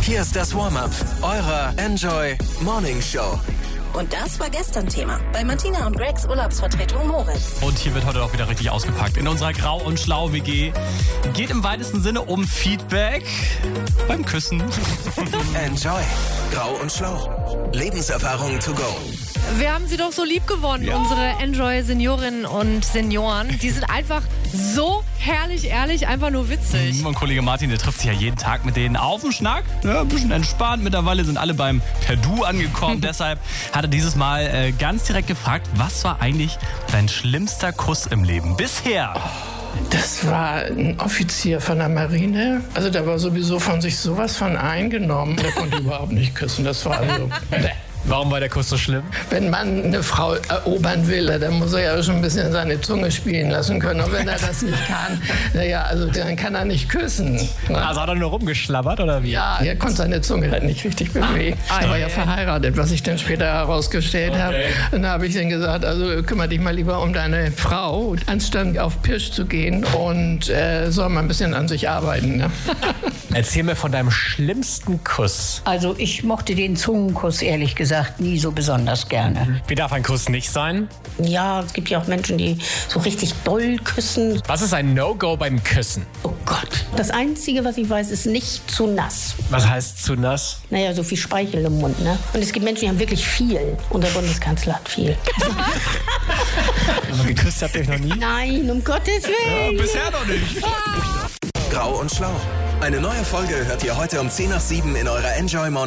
Hier ist das Warm-up eurer Enjoy Morning Show. Und das war gestern Thema bei Martina und Gregs Urlaubsvertretung Moritz. Und hier wird heute auch wieder richtig ausgepackt. In unserer Grau- und Schlau-WG geht im weitesten Sinne um Feedback beim Küssen. Enjoy Grau und Schlau. Lebenserfahrung to go. Wir haben sie doch so lieb gewonnen, unsere Enjoy-Seniorinnen und Senioren. Die sind einfach so herrlich, ehrlich, einfach nur witzig. Mein Kollege Martin, der trifft sich ja jeden Tag mit denen auf den Schnack. Ja, ein bisschen entspannt. Mittlerweile sind alle beim Per-Du angekommen. Deshalb hat er dieses Mal ganz direkt gefragt, was war eigentlich dein schlimmster Kuss im Leben bisher? Das war ein Offizier von der Marine. Also der war sowieso von sich sowas von eingenommen. Der konnte überhaupt nicht küssen. Das war also... Warum war der Kuss so schlimm? Wenn man eine Frau erobern will, dann muss er ja schon ein bisschen seine Zunge spielen lassen können. Und wenn er das nicht kann, naja, also dann kann er nicht küssen. Also hat er nur rumgeschlabbert oder wie? Ja, er konnte seine Zunge halt nicht richtig bewegen. Er war ja verheiratet, was ich dann später herausgestellt habe. Und da habe ich dann gesagt, also kümmere dich mal lieber um deine Frau, anstatt auf Pirsch zu gehen und soll mal ein bisschen an sich arbeiten. Ne? Erzähl mir von deinem schlimmsten Kuss. Also ich mochte den Zungenkuss ehrlich gesagt nie so besonders gerne. Wie darf ein Kuss nicht sein? Ja, es gibt ja auch Menschen, die so richtig doll küssen. Was ist ein No-Go beim Küssen? Oh Gott. Das Einzige, was ich weiß, ist nicht zu nass. Was heißt zu nass? Naja, so viel Speichel im Mund, ne? Und es gibt Menschen, die haben wirklich viel. Und der Bundeskanzler hat viel. Aber geküsst habt ihr euch noch nie? Nein, um Gottes Willen. Ja, bisher noch nicht. Grau und Schlau. Eine neue Folge hört ihr heute um 6:10 in eurer Enjoy Morning